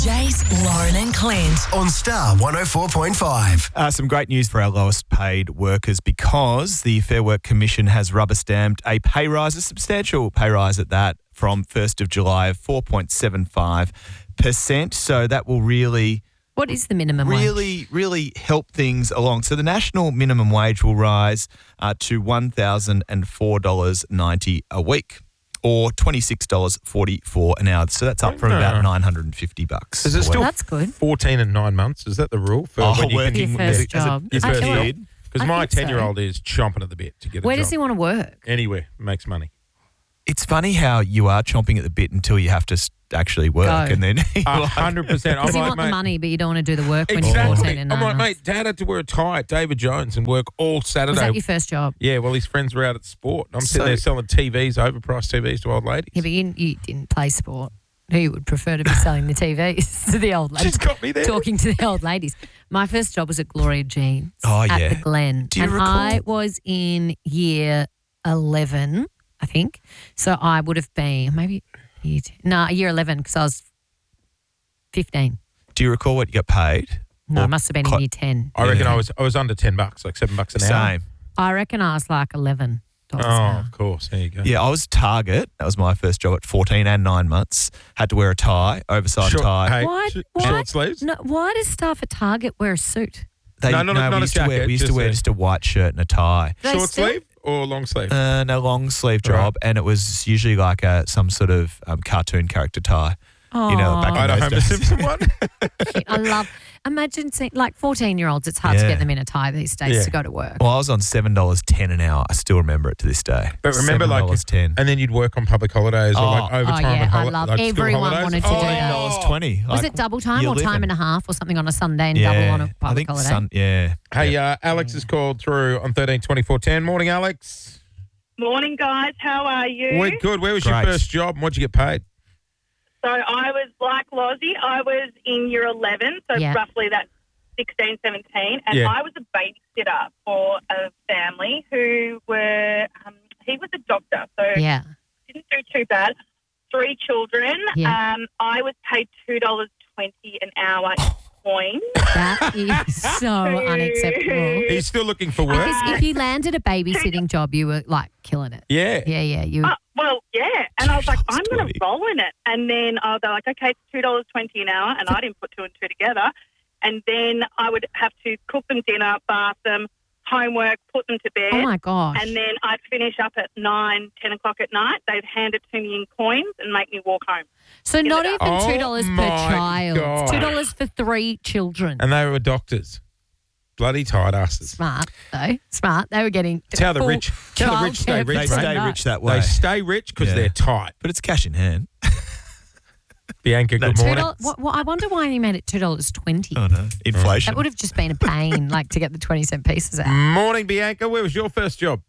Jace, Lauren and Clint. On Star 104.5. Some great news for our lowest paid workers because the Fair Work Commission has rubber stamped a pay rise, a substantial pay rise at that, from 1st of July of 4.75%. So that will really What is the minimum wage? really help things along. So the national minimum wage will rise to $1,004.90 a week, or $26.44 an hour. So that's up from about $950. Is it still That's good. 14 and 9 months? Is that the rule for when you working Your first job. Your I first feel- job? Because I my think so. 10-year-old is chomping at the bit to get a Where job. does he want to work? Anywhere makes money. It's funny how you are chomping at the bit until you have to actually work. Go. And then 100%. I'm Because you like, want the mate, money, but you don't want to do the work when you're exactly. 14 and 9 I'm like, months. mate, Dad had to wear a tie at David Jones and work all Saturday. Was that your first job? Yeah, well, his friends were out at sport. I'm sitting So- there selling TVs, overpriced TVs to old ladies. Yeah, but you didn't play sport. Who would prefer to be selling the TVs to the old ladies? She's got me there. Talking to the old ladies. My first job was at Gloria Jeans Oh, at yeah. the Glen. Do you and recall? I was in year 11, I think. So I would have been maybe year 11 because I was 15. do you recall what you got paid? No, Or I must have been in co- year 10. I reckon Yeah. I was under $10, like $7 an hour. Same. I reckon I was like $11 Oh, an hour. of course. There you go. Yeah, I was Target. That was my first job at 14 and 9 months. Had to wear a tie, oversized tie. Hey, Why- short sleeves? No, why does staff at Target wear a suit? No, not we a used to wear, jacket, we used to just wear a- just a white shirt and a tie. They Short still- sleeve or long sleeve? No, long sleeve job, Right. and it was usually like some sort of cartoon character tie. You know, back I in don't those Homer days. Simpson one. Imagine seeing, like 14-year-olds, it's hard to Yeah. get them in a tie these days Yeah. to go to work. Well, I was on $7.10 an hour. I still remember it to this day. But remember, like, $7.10. and then you'd work on public holidays or like Oh. overtime yeah, and I love- like school everyone holidays. wanted to do that. $14.20. Was like, it double time year or time 11. and a half or something on a Sunday and Yeah, double on a I public think holiday? yeah. Hey, Alex has called through on 13-24-10. Morning, Alex. Morning, guys. How are you? We're good. Where was your Great. first job and what'd you get paid? So I was like Lozzie. I was in year 11, so Yeah. roughly that's 16, 17. And Yeah. I was a babysitter for a family who were, he was a doctor, so Yeah. didn't do too bad. 3 children. Yeah. I was paid $2.20 an hour in coins. That is so unacceptable. Are you still looking for work? Because if you landed a babysitting job, you were like killing it. Yeah. Yeah. You Well, yeah. And I was like, I'm going $2.20. to roll in it. And then they're like, okay, it's $2.20 an hour. And I didn't put 2 and 2 together. And then I would have to cook them dinner, bath them, homework, put them to bed. oh my gosh. And then I'd finish up at 9, 10 o'clock at night. They'd hand it to me in coins and make me walk home. So not even Oh $2 per my child. God. $2 for 3 children. And they were doctors. Bloody tight asses. Smart though. Smart. They were getting It's how the full rich stay childcare rich, They for right? stay nuts. rich that way. They stay rich because Yeah. they're tight. But it's cash in hand. Bianca, good No, morning. What, I wonder why he made it $2.20. Oh, no. Inflation. That would have just been a pain, like to get the 20-cent pieces out. Morning, Bianca. Where was your first job?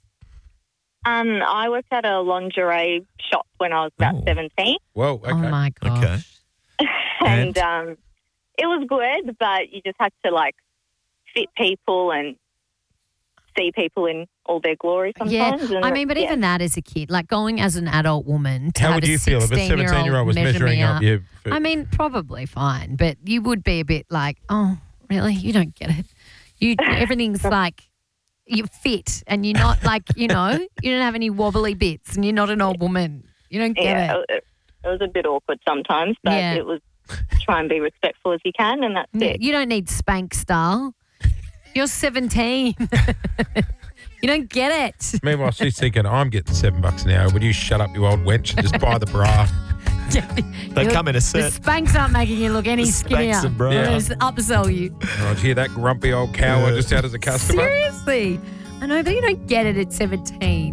I worked at a lingerie shop when I was about Oh. 17, Whoa, okay. Oh my gosh. Okay. and And? it was good, but you just had to like fit people and see people in all their glory Yeah, sometimes. and I mean, but yeah. even that as a kid, like going as an adult woman to How have would a you feel if a 17-year-old was measure measuring me up you? I mean, probably fine, but you would be a bit like, oh, really? You don't get it. Everything's like you're fit and you're not like, you don't have any wobbly bits and you're not an old woman. You don't get yeah, it. it was a bit awkward sometimes, but Yeah. it was try and be respectful as you can, and that's it. You don't need spank style. You're 17. You don't get it. Meanwhile, she's thinking, I'm getting $7 an hour. Would you shut up, you old wench, and just buy the bra? They come in a The set. spanks aren't making you look any The skinnier. Spanx and bra. They just upsell you. Oh, did you hear that grumpy old coward just out as a customer? Seriously. I know, but you don't get it at 17.